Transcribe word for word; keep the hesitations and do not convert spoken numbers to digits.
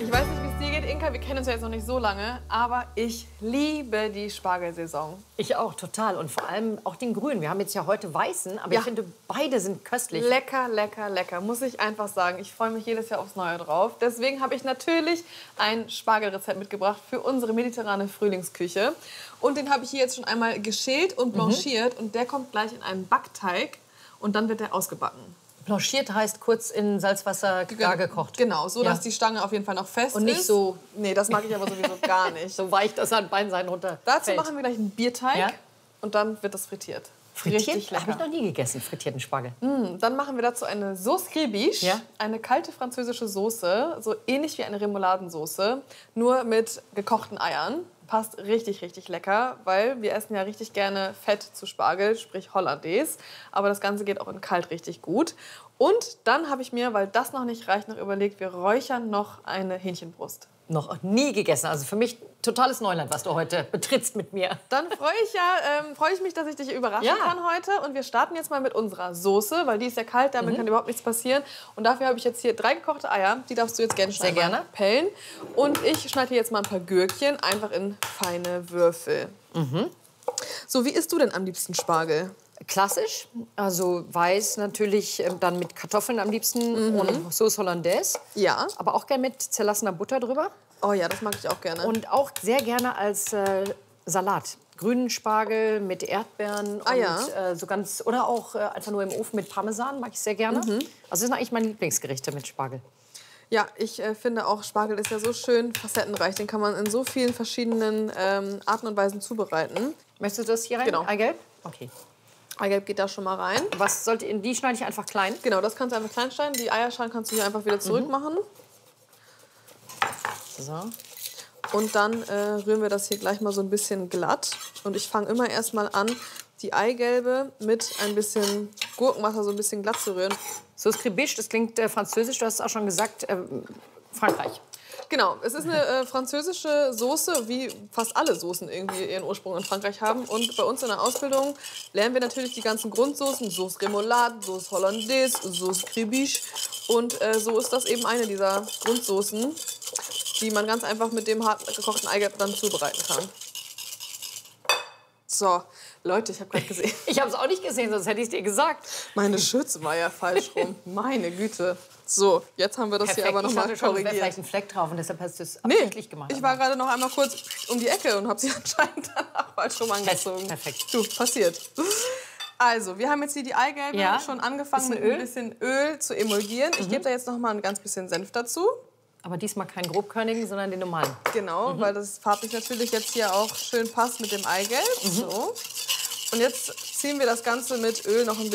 Ich weiß nicht, wie es dir geht, Inka. Wir kennen uns ja jetzt noch nicht so lange, aber ich liebe die Spargelsaison. Ich auch, total. Und vor allem auch den grünen. Wir haben jetzt ja heute weißen, aber Ja. ich finde, beide sind köstlich. Lecker, lecker, lecker, muss ich einfach sagen. Ich freue mich jedes Jahr aufs Neue drauf. Deswegen habe ich natürlich ein Spargelrezept mitgebracht für unsere mediterrane Frühlingsküche. Und den habe ich hier jetzt schon einmal geschält und blanchiert. Mhm. Und der kommt gleich in einen Backteig und dann wird der ausgebacken. Blanchiert heißt kurz in Salzwasser gar gekocht. Genau, so Ja. dass die Stange auf jeden Fall noch fest Und nicht ist. so- Nee, das mag ich aber sowieso gar nicht. So weich, dass an beiden Seiten runter Dazu fällt. machen wir gleich einen Bierteig Ja. und dann wird das frittiert. Frittiert? Richtig Habe ich lecker. noch nie gegessen, frittierten Spargel. Dann machen wir dazu eine Sauce Gribiche, Ja. eine kalte französische Soße, so ähnlich wie eine Remouladensoße, nur mit gekochten Eiern. Passt richtig, richtig lecker, weil wir essen ja richtig gerne Fett zu Spargel, sprich Hollandaise. Aber das Ganze geht auch in kalt richtig gut. Und dann habe ich mir, weil das noch nicht reicht, noch überlegt, wir räuchern noch eine Hähnchenbrust. Noch nie gegessen. Also für mich totales Neuland, was du heute betrittst mit mir. Dann freue ich, ja, ähm, freue ich mich, dass ich dich überraschen Ja. kann heute. Und wir starten jetzt mal mit unserer Soße, weil die ist ja kalt, damit kann überhaupt nichts passieren. Und dafür habe ich jetzt hier drei gekochte Eier. Die darfst du jetzt gerne schneiden. Sehr gerne. Pellen. Und ich schneide hier jetzt mal ein paar Gürkchen einfach in feine Würfel. So, wie isst du denn am liebsten Spargel? Klassisch, also weiß natürlich ähm, dann mit Kartoffeln am liebsten und Sauce Hollandaise. Ja. Aber auch gerne mit zerlassener Butter drüber. Oh ja, das mag ich auch gerne. Und auch sehr gerne als äh, Salat. Grünen Spargel mit Erdbeeren Ah, und ja. äh, so ganz oder auch äh, einfach nur im Ofen mit Parmesan mag ich sehr gerne. Also das sind eigentlich meine Lieblingsgerichte mit Spargel. Ja, ich äh, finde auch, Spargel ist ja so schön facettenreich. Den kann man in so vielen verschiedenen ähm, Arten und Weisen zubereiten. Möchtest du das hier rein? Genau. Eigelb? Okay. Eigelb geht da schon mal rein. Was sollte in die schneide ich einfach klein? Genau, das kannst du einfach klein schneiden. Die Eierschalen kannst du hier einfach wieder zurück machen. So. Und dann äh, rühren wir das hier gleich mal so ein bisschen glatt. Und ich fange immer erst mal an, die Eigelbe mit ein bisschen Gurkenwasser so ein bisschen glatt zu rühren. Sauce Gribiche, das klingt äh, französisch, du hast es auch schon gesagt, äh, Frankreich. Genau, es ist eine äh, französische Soße, wie fast alle Soßen irgendwie ihren Ursprung in Frankreich haben. Und bei uns in der Ausbildung lernen wir natürlich die ganzen Grundsoßen. Sauce Remoulade, Sauce Hollandaise, Sauce Gribiche. Und äh, so ist das eben eine dieser Grundsoßen, die man ganz einfach mit dem hart gekochten Eigelb dann zubereiten kann. So, Leute, ich habe gerade gesehen, Ich habe es auch nicht gesehen, sonst hätte ich es dir gesagt. meine Schürze war ja falsch rum. Meine Güte. So, jetzt haben wir das hier aber noch ich mal dachte schon, es wäre korrigiert. vielleicht ein Fleck drauf und deshalb hast du es Nee, absichtlich gemacht. ich war gerade noch einmal kurz um die Ecke und habe sie anscheinend danach falsch rum angezogen. Perfekt. Du, passiert. Also, wir haben jetzt hier die Eigelbe Ja. schon angefangen Bisschen mit Öl. ein bisschen Öl zu emulgieren. Ich gebe da jetzt noch mal ein ganz bisschen Senf dazu. Aber diesmal keinen grobkörnigen, sondern den normalen. Genau, weil das farblich natürlich jetzt hier auch schön passt mit dem Eigelb. So. Und jetzt ziehen wir das Ganze mit Öl noch ein bisschen